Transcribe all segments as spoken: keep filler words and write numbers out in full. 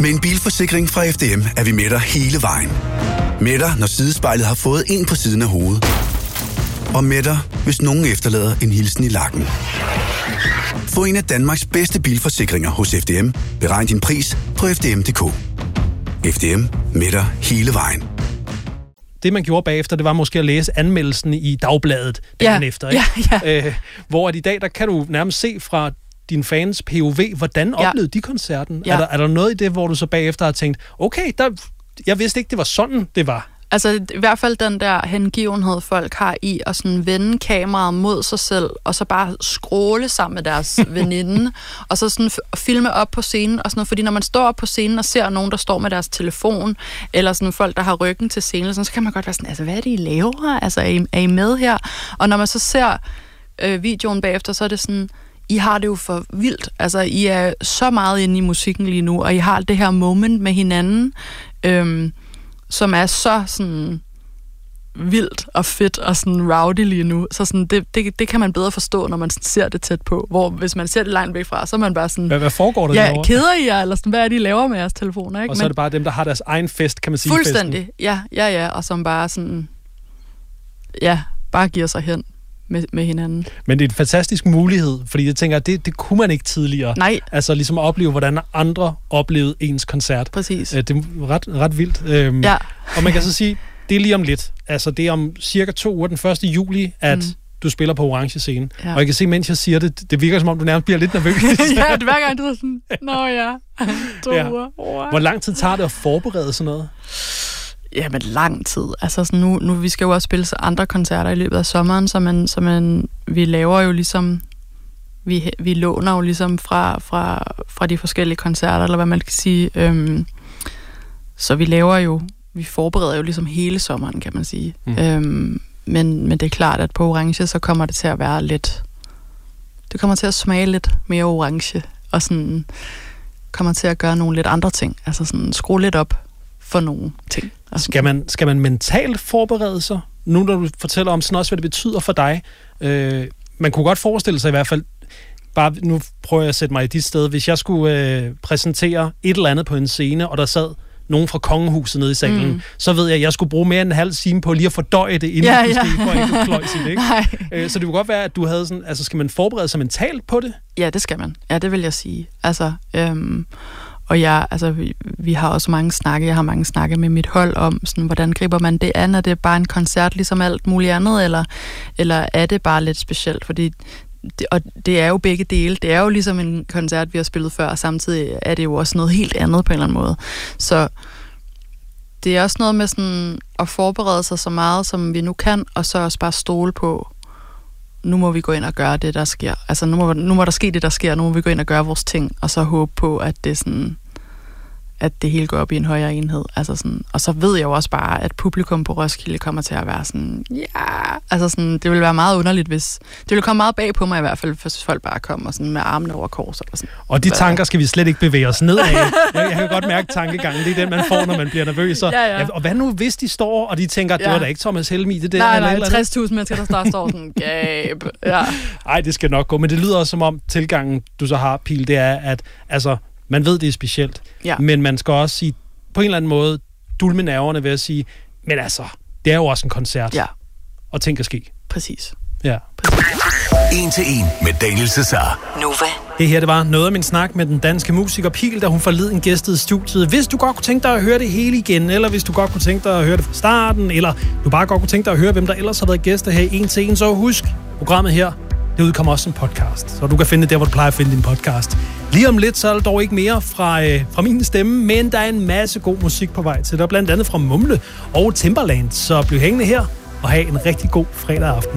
Med en bilforsikring fra F D M er vi med dig hele vejen. Med dig, når sidespejlet har fået en på siden af hovedet. Og med dig, hvis nogen efterlader en hilsen i lakken. Få en af Danmarks bedste bilforsikringer hos F D M. Beregn din pris på f d m punktum d k. F D M, med dig hele vejen. Det, man gjorde bagefter, det var måske at læse anmeldelsen i Dagbladet dagen ja, efter. Ikke? Ja, ja. Øh, hvor at i dag, der kan du nærmest se fra din fans P O V, hvordan ja. oplevede de koncerten? Ja. Er, der, er der noget i det, hvor du så bagefter har tænkt, okay, der, jeg vidste ikke, det var sådan, det var? Altså i hvert fald den der hengivenhed, folk har i at sådan vende kameraet mod sig selv, og så bare skråle sammen med deres veninde, og så sådan filme op på scenen og sådan noget. Fordi når man står op på scenen og ser nogen, der står med deres telefon, eller sådan folk, der har ryggen til scenen, sådan, så kan man godt være sådan, altså hvad er det, I laver? Altså er I, er I med her? Og når man så ser øh, videoen bagefter, så er det sådan, I har det jo for vildt. Altså I er så meget inde i musikken lige nu, og I har det her moment med hinanden, øhm, som er så sådan vildt og fedt og sådan rowdy lige nu. Så sådan, det, det, det kan man bedre forstå, når man ser det tæt på. Hvor hvis man ser det langt væk fra, så er man bare sådan... Hvad, hvad foregår der ja, derovre? Keder I jer? Eller sådan, hvad er det, I laver med jeres telefoner? Ikke? Og så Men, er det bare dem, der har deres egen fest, kan man sige. Fuldstændig, festen. ja, ja, ja. Og som bare sådan... Ja, bare giver sig hen med, med hinanden. Men det er en fantastisk mulighed, fordi jeg tænker, det, det kunne man ikke tidligere. Nej. Altså ligesom at opleve, hvordan andre oplevede ens koncert. Præcis. Det er ret, ret vildt. Øhm, ja. Og man kan så sige, det er lige om lidt. Altså det er om cirka to uger, den første juli, at mm. du spiller på Orange Scene. Ja. Og jeg kan se, mens jeg siger det, det virker som om, du nærmest bliver lidt nervøs. ja, det er hver gang, du er sådan, nå ja, to ja. uger. Wow. Hvor lang tid tager det at forberede sådan noget? Jamen lang tid. Altså sådan nu, nu vi skal jo også spille andre koncerter i løbet af sommeren, så man, så man vi laver jo ligesom vi, vi låner jo ligesom fra, fra, fra de forskellige koncerter, eller hvad man kan sige. Øhm, så vi laver jo, vi forbereder jo ligesom hele sommeren, kan man sige. Mm. Øhm, men, men det er klart, at på Orange, så kommer det til at være lidt, det kommer til at smage lidt mere orange, og sådan kommer til at gøre nogle lidt andre ting. Altså sådan skrue lidt op for nogle ting. Skal man, skal man mentalt forberede sig? Nu når du fortæller om sådan også, hvad det betyder for dig. Øh, man kunne godt forestille sig i hvert fald, bare nu prøver jeg at sætte mig i dit sted, hvis jeg skulle øh, præsentere et eller andet på en scene, og der sad nogen fra kongehuset nede i salen, mm. så ved jeg, at jeg skulle bruge mere end en halv time på lige at fordøje det, inden ja, måske, ja. for at ikke kløjs i det, ikke? Øh, så det kunne godt være, at du havde sådan, altså skal man forberede sig mentalt på det? Ja, det skal man. Ja, det vil jeg sige. Altså, øhm, og jeg, altså, vi, vi har også mange snakke, jeg har mange snakke med mit hold om, sådan, hvordan griber man det an? Er det bare en koncert, ligesom alt muligt andet, eller, eller er det bare lidt specielt? Fordi det, og det er jo begge dele. Det er jo ligesom en koncert, vi har spillet før, og samtidig er det jo også noget helt andet på en eller anden måde. Så det er også noget med sådan at forberede sig så meget, som vi nu kan, og så også bare stole på, nu må vi gå ind og gøre det, der sker. Altså, nu må, nu må der ske det, der sker. Nu må vi gå ind og gøre vores ting, og så håbe på, at det sådan, at det hele går op i en højere enhed. Altså sådan, og så ved jeg jo også bare, at publikum på Roskilde kommer til at være sådan, ja, yeah! Altså sådan, det vil være meget underligt, hvis, det vil komme meget bag på mig i hvert fald, hvis folk bare kommer sådan med armene over kors eller sådan. Og de tanker skal vi slet ikke bevæge os ned af. Jeg, jeg kan godt mærke tankegangen, det er den, man får, når man bliver nervøs. Og, ja, ja. og hvad nu, hvis de står, og de tænker, det ja. var da ikke Thomas Helmig, det der? Nej, nej, tres tusind mennesker, der står, står sådan, gab. Ja. Ej, det skal nok gå, men det lyder også som om, tilgangen, du så har, Pil, det er, at altså, man ved, det er specielt, ja. men man skal også sige, på en eller anden måde, dulme nerverne ved at sige, men altså, det er jo også en koncert. Ja. Og ting kan ske. Præcis. Ja. En til en med Daniel Cesar. Nova. Det her, det var noget af min snak med den danske musiker Pil, da hun forleden gæstede studiet. Hvis du godt kunne tænke dig at høre det hele igen, eller hvis du godt kunne tænke dig at høre det fra starten, eller du bare godt kunne tænke dig at høre, hvem der ellers har været gæster her i En til En, så husk, programmet her, det udkommer også som podcast, så du kan finde det der, hvor du plejer at finde din podcast. Lige om lidt, så er der dog ikke mere fra, øh, fra min stemme, men der er en masse god musik på vej til dig, blandt andet fra Mumle og Timbaland. Så bliv hængende her og have en rigtig god fredag aften.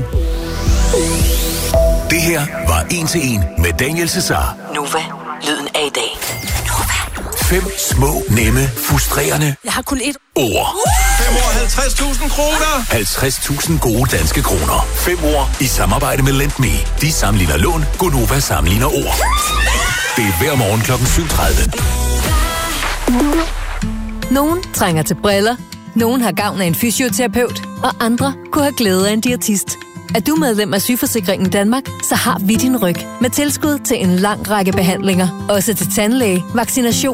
Det her var En til En med Daniel Cesar. Nova, lyden af i dag. Nova. Fem små, nemme, frustrerende Jeg har kun ét ord. Fem år, halvtreds tusind kroner. halvtreds tusind gode danske kroner. Fem ord i samarbejde med LendMe. De sammenligner lån, Gonova sammenligner ord. Det er hver morgen klokken syv tredive. Nogen trænger til briller, nogen har gavn af en fysioterapeut, og andre kunne have glæde af en diætist. Er du medlem af Sygeforsikringen Danmark, så har vi din ryg med tilskud til en lang række behandlinger. Også til tandlæge, vaccination